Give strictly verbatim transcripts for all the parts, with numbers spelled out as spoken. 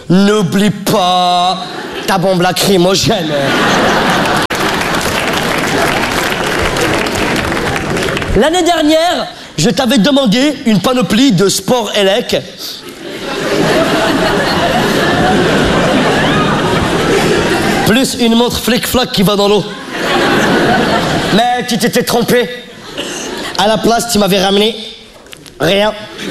N'oublie pas ta bombe lacrymogène. L'année dernière, je t'avais demandé une panoplie de sport élec. Plus une montre flic-flac qui va dans l'eau. Mais tu t'étais trompé. À la place, tu m'avais ramené rien.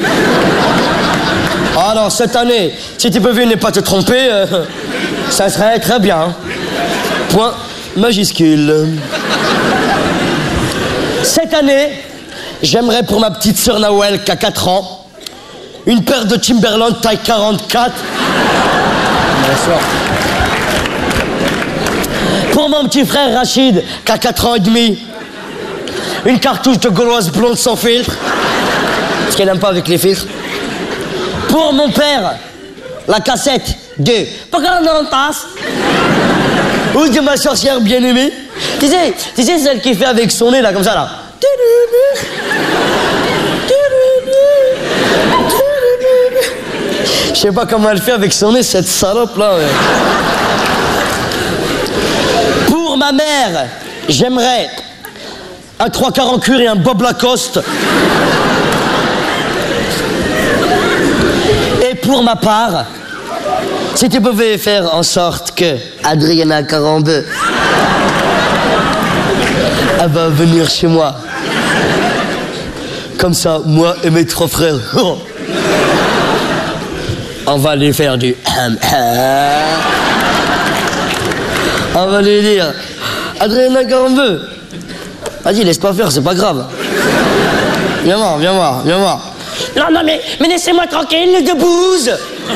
Alors, cette année, si tu pouvais ne pas te tromper, euh, ça serait très bien. Point majuscule. Cette année, j'aimerais pour ma petite sœur Nawel qui a quatre ans, une paire de Timberland taille quarante-quatre. Bonsoir. Pour mon petit frère Rachid qui a quatre ans et demi, une cartouche de gauloise blonde sans filtre, parce qu'elle n'aime pas avec les filtres. Pour mon père, la cassette de Pocahontas ou de ma sorcière bien-aimée. Tu sais, tu sais celle qui fait avec son nez là, comme ça là. Je sais pas comment elle fait avec son nez, cette salope là. Ouais. Pour ma mère, j'aimerais un trois quarts en cuir et un Bob Lacoste. Et pour ma part, si tu pouvais faire en sorte que Adriana Carambeu elle va venir chez moi. Comme ça, moi et mes trois frères, on va lui faire du... On va lui dire, Adriana Carambeu, vas-y, laisse pas faire, c'est pas grave. Viens voir, viens voir, viens voir. Non, non, mais, mais laissez-moi tranquille, de bouse.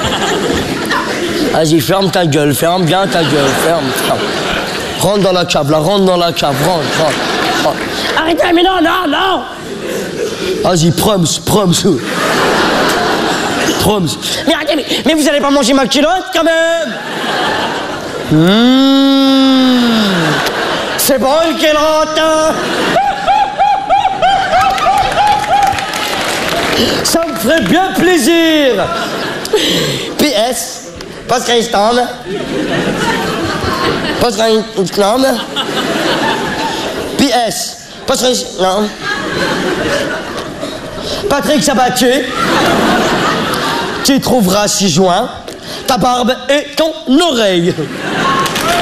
Vas-y, ferme ta gueule, ferme bien ta gueule, ferme, ferme. Rentre dans la cave, là, rentre dans la cave, rentre, rentre. rentre. Arrêtez, mais non, non, non. Vas-y, proms, proms. Proms. Mais arrêtez, mais, mais vous allez pas manger ma culotte, quand même. Mmh. C'est bon, qu'elle rentre. Ça me ferait bien plaisir. P S, parce qu'il stand. Parce qu'il stand. P S, parce qu'il stand. Patrick Sabatier, tu trouveras ci-joint ta barbe et ton oreille.